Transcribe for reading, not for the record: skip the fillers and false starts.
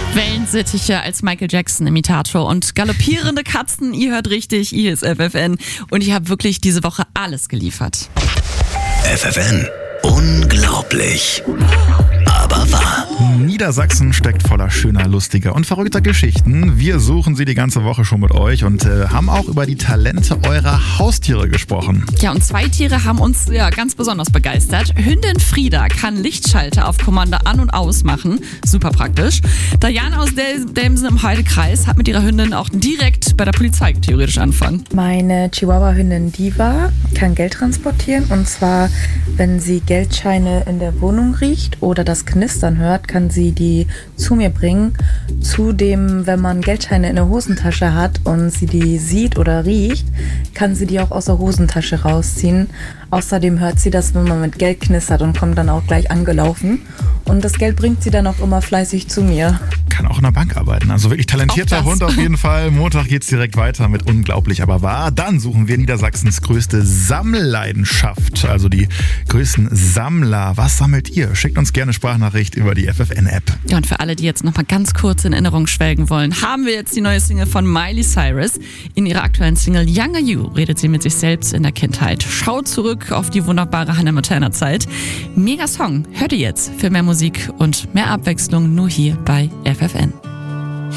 Wellensittiche als Michael Jackson-Imitator und galoppierende Katzen. Ihr hört richtig, hier ist FFN. Und ich habe wirklich diese Woche alles geliefert. FFN. Unglaublich. Aber wahr. Niedersachsen steckt voller schöner, lustiger und verrückter Geschichten. Wir suchen sie die ganze Woche schon mit euch und haben auch über die Talente eurer Haustiere gesprochen. Ja, und 2 Tiere haben uns ganz besonders begeistert. Hündin Frieda kann Lichtschalter auf Kommando an- und ausmachen. Super praktisch. Diana aus Delmsen im Heidekreis hat mit ihrer Hündin auch direkt bei der Polizei theoretisch anfangen. Meine Chihuahua-Hündin Diva kann Geld transportieren, und zwar, wenn sie Geldscheine in der Wohnung riecht oder das Knistern hört, kann sie die zu mir bringen. Zudem, wenn man Geldscheine in der Hosentasche hat und sie die sieht oder riecht, kann sie die auch aus der Hosentasche rausziehen. Außerdem hört sie das, wenn man mit Geld knistert, und kommt dann auch gleich angelaufen. Und das Geld bringt sie dann auch immer fleißig zu mir. Kann auch in der Bank arbeiten. Also wirklich talentierter Hund auf jeden Fall. Montag geht's direkt weiter mit Unglaublich, aber wahr. Dann suchen wir Niedersachsens größte Sammleidenschaft. Also die größten Sammler. Was sammelt ihr? Schickt uns gerne Sprachnachricht über die FFN-App. Ja, und für alle, die jetzt nochmal ganz kurz in Erinnerung schwelgen wollen, haben wir jetzt die neue Single von Miley Cyrus. In ihrer aktuellen Single Younger You redet sie mit sich selbst in der Kindheit. Schaut zurück auf die wunderbare Hannah Montana-Zeit. Mega Song. Hört ihr jetzt für mehr Musik und mehr Abwechslung nur hier bei FFN.